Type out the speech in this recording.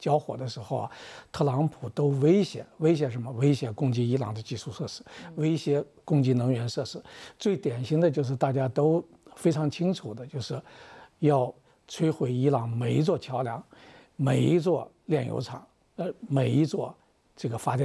交火的时候啊，特朗普都威胁什么？威胁攻击伊朗的基础设施，威胁攻击能源设施。最典型的就是大家都非常清楚的，就是要摧毁伊朗每一座桥梁、每一座炼油厂、每一座这个发电